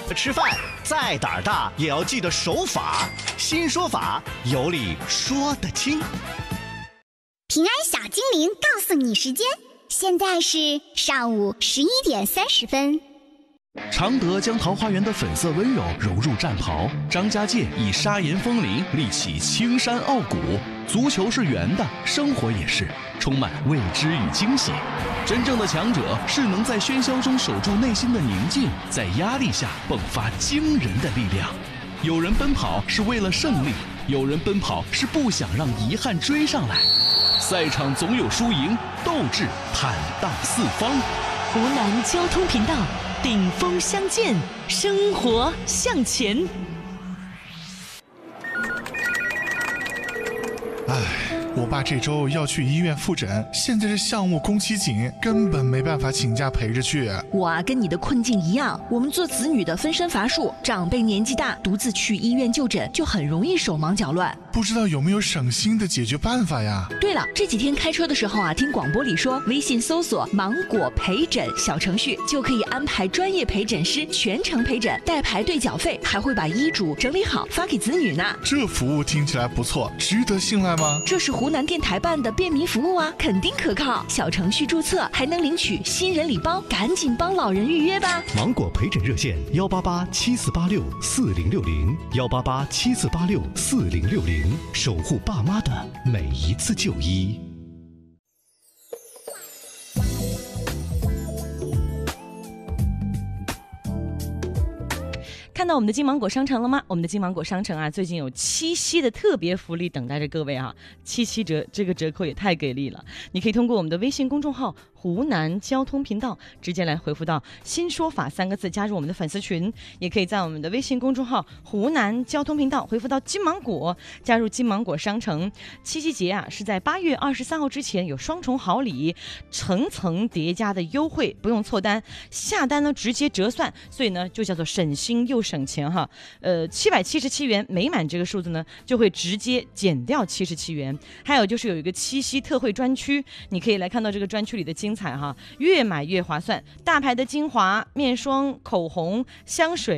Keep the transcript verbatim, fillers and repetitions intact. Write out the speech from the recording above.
吃饭再胆儿大也要记得守法，新说法有理说得清。 平安小精灵告诉你时间，现在是上午十一点三十分。 常德将桃花源的粉色温柔融入战袍，张家界以沙岩风铃立起青山傲骨。足球是圆的，生活也是，充满未知与惊喜。真正的强者是能在喧嚣中守住内心的宁静，在压力下迸发惊人的力量。有人奔跑是为了胜利，有人奔跑是不想让遗憾追上来。赛场总有输赢，斗志坦荡四方。 湖南交通频道，顶峰相见，生活向前。 唉，我爸这周要去医院复诊，现在这项目工期紧，根本没办法请假陪着去。 我啊，跟你的困境一样，我们做子女的分身乏术，长辈年纪大，独自去医院就诊，就很容易手忙脚乱。 不知道有没有省心的解决办法呀？ 对了，这几天开车的时候啊，听广播里说，微信搜索“芒果陪诊”小程序，就可以安排专业陪诊师全程陪诊，代排队缴费，还会把医嘱整理好发给子女呢。 这服务听起来不错，值得信赖吗？ 这是湖南电台办的便民服务啊，肯定可靠。小程序注册还能领取新人礼包，赶紧帮老人预约吧。 芒果陪诊热线：幺八八七四八六四零六零，幺八八七四八六四零六零，守护爸妈的每一次就医。 看到我们的金芒果商城了吗？我们的金芒果商城啊，最近有七夕的特别福利等待着各位啊！七七折，这个折扣也太给力了！你可以通过我们的微信公众号湖南交通频道直接来回复到新说法三个字，加入我们的粉丝群，也可以在我们的微信公众号湖南交通频道回复到金芒果，加入金芒果商城。七夕节啊，是在八月二十三号之前有双重好礼，层层叠加的优惠，不用凑单，下单呢直接折算，所以呢就叫做省心又省钱哈。呃，七百七十七元每满这个数字呢，就会直接减掉七十七元。还有就是有一个七夕特惠专区，你可以来看到这个专区里的精彩哈，越买越划算，大牌的精华、面霜、口红、香水。